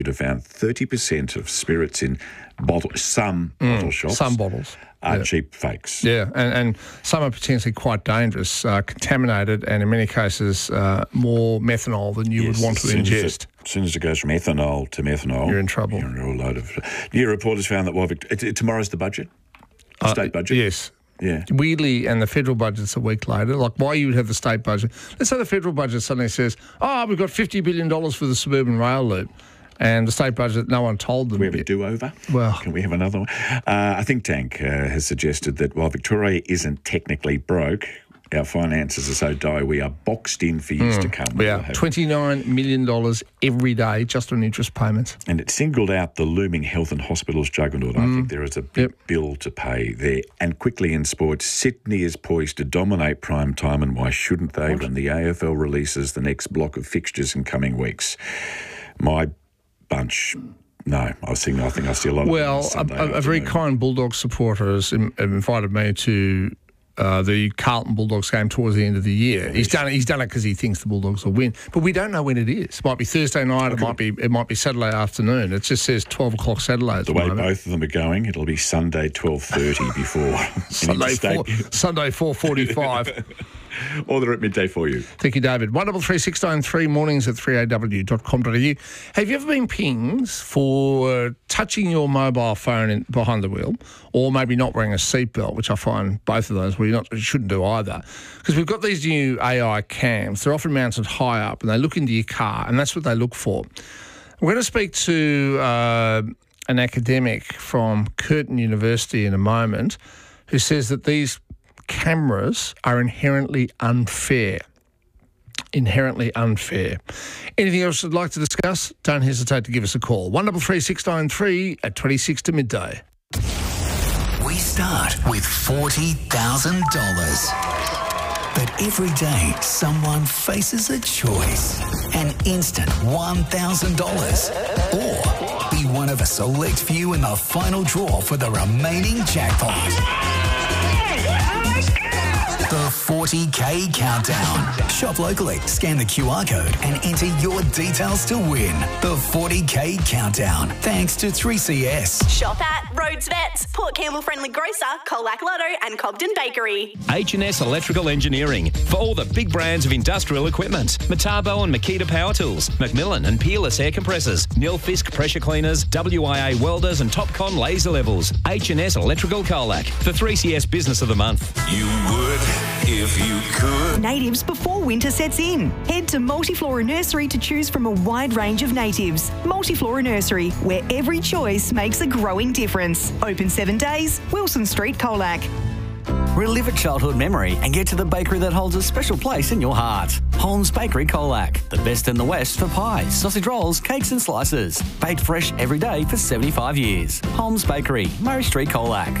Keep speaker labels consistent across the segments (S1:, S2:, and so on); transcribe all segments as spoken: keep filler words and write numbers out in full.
S1: have found thirty percent of spirits in bottle, some mm, bottle shops.
S2: Some bottles.
S1: Are
S2: yeah.
S1: cheap fakes.
S2: Yeah, and, and some are potentially quite dangerous, uh, contaminated, and in many cases uh, more methanol than you
S1: yes,
S2: would want to
S1: as
S2: ingest.
S1: As, it, as soon as it goes from ethanol to methanol,
S2: you're in trouble.
S1: You're in a load of. New report has found that while Vict- it, it, tomorrow's the budget, the
S2: uh,
S1: state budget.
S2: Yes.
S1: Yeah.
S2: Weirdly, and the federal budget's a week later. Like, why you would have the state budget? Let's say the federal budget suddenly says, "Oh, we've got fifty billion dollars for the suburban rail loop." And the state budget, no one told them.
S1: Can we have a do-over?
S2: Well,
S1: can we have another one? Uh, a think tank uh, has suggested that while Victoria isn't technically broke, our finances are so dire we are boxed in for years mm, to come.
S2: We are twenty-nine million dollars every day just on interest payments.
S1: And it singled out the looming health and hospitals juggernaut. Mm. I think there is a big yep. bill to pay there. And quickly in sports, Sydney is poised to dominate prime time, and why shouldn't they what? when the A F L releases the next block of fixtures in coming weeks? My bunch. No, I was thinking, I think I see a lot of
S2: Well,
S1: Sunday
S2: a, a very kind Bulldog supporter has in, invited me to uh, the Carlton Bulldogs game towards the end of the year. Yes. He's done it. He's done it because he thinks the Bulldogs will win, but we don't know when it is. It might be Thursday night. Okay. It might be. It might be Saturday afternoon. It just says twelve o'clock Saturday.
S1: The way moment. both of them are going, it'll be Sunday twelve thirty before
S2: Sunday four, Sunday four forty five.
S1: Or they're at midday for you.
S2: Thank you, David. one double three six nine three mornings at three a w dot com dot a u. Have you ever been pinged for touching your mobile phone in, behind the wheel, or maybe not wearing a seatbelt, which I find both of those, well, you not you shouldn't do either. Because we've got these new A I cams. They're often mounted high up, and they look into your car, and that's what they look for. We're going to speak to uh, an academic from Curtin University in a moment who says that these cameras are inherently unfair. Inherently unfair. Anything else you'd like to discuss? Don't hesitate to give us a call. one double three six nine three at twenty-six to midday.
S3: We start with forty thousand dollars. But every day, someone faces a choice. An instant one thousand dollars. Or be one of a select few in the final draw for the remaining jackpot. The forty K Countdown. Shop locally, scan the Q R code and enter your details to win. The forty K Countdown. Thanks to three C S.
S4: Shop at Rhodes Vets, Port Campbell Friendly Grocer, Colac Lotto and Cobden Bakery.
S5: H and S Electrical Engineering. For all the big brands of industrial equipment. Metabo and Makita Power Tools. Macmillan and Peerless Air Compressors. Nilfisk Pressure Cleaners. W I A Welders and Topcon Laser Levels. H and S Electrical Colac. The three C S Business of the Month.
S3: You would if you could.
S6: Natives before winter sets in. Head to Multiflora Nursery to choose from a wide range of natives. Multiflora Nursery, where every choice makes a growing difference. Open seven days, Wilson Street, Colac.
S7: Relive a childhood memory and get to the bakery that holds a special place in your heart. Holmes Bakery, Colac. The best in the West for pies, sausage rolls, cakes and slices. Baked fresh every day for seventy-five years. Holmes Bakery, Murray Street, Colac.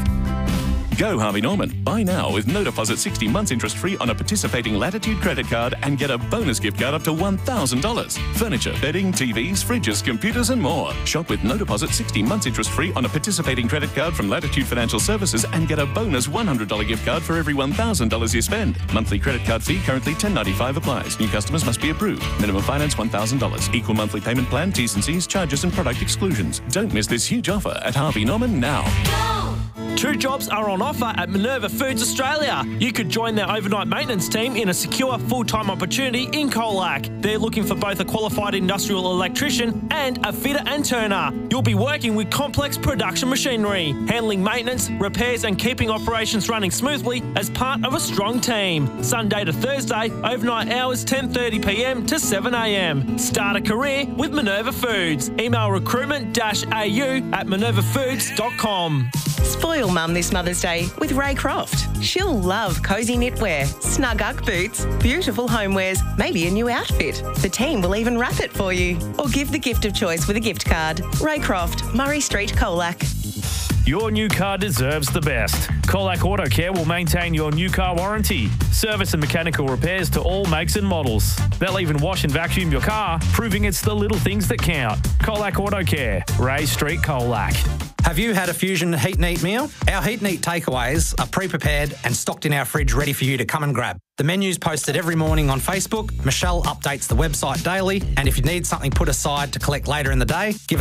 S8: Go Harvey Norman. Buy now with no deposit sixty months interest free on a participating Latitude credit card and get a bonus gift card up to one thousand dollars. Furniture, bedding, T Vs, fridges, computers and more. Shop with no deposit sixty months interest free on a participating credit card from Latitude Financial Services and get a bonus one hundred dollars gift card for every one thousand dollars you spend. Monthly credit card fee currently ten ninety-five applies. New customers must be approved. Minimum finance one thousand dollars. Equal monthly payment plan, T's and C's, charges and product exclusions. Don't miss this huge offer at Harvey Norman now.
S9: Go! Two jobs are on offer at Minerva Foods Australia. You could join their overnight maintenance team in a secure full-time opportunity in Colac. They're looking for both a qualified industrial electrician and a fitter and turner. You'll be working with complex production machinery, handling maintenance, repairs and keeping operations running smoothly as part of a strong team. Sunday to Thursday, overnight hours ten thirty p m to seven a m. Start a career with Minerva Foods. Email recruitment dash a u at minerva foods dot com.
S10: Spoil Mum this Mother's Day with Ray Croft. She'll love cosy knitwear, snug Ugg boots, beautiful homewares, maybe a new outfit. The team will even wrap it for you. Or give the gift of choice with a gift card. Ray Croft, Murray Street, Colac.
S11: Your new car deserves the best. Colac Auto Care will maintain your new car warranty. Service and mechanical repairs to all makes and models. They'll even wash and vacuum your car, proving it's the little things that count. Colac Auto Care, Ray Street, Colac.
S12: Have you had a Fusion Heat and Eat meal? Our Heat and Eat takeaways are pre-prepared and stocked in our fridge ready for you to come and grab. The menu's posted every morning on Facebook. Michelle updates the website daily, and if you need something put aside to collect later in the day, give